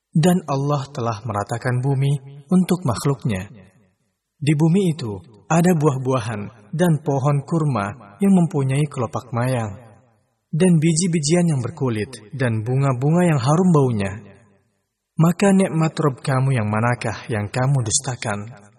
Dan Allah telah meratakan bumi untuk makhluknya. Di bumi itu ada buah-buahan dan pohon kurma yang mempunyai kelopak mayang, dan biji-bijian yang berkulit, dan bunga-bunga yang harum baunya. Maka nikmat Rabb kamu yang manakah yang kamu dustakan?